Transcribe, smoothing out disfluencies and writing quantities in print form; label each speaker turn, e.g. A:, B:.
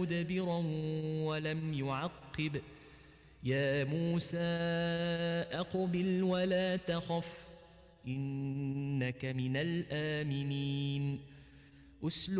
A: مدبرا ولم يعقب يا موسى أقبل ولا تخف إنك من الآمنين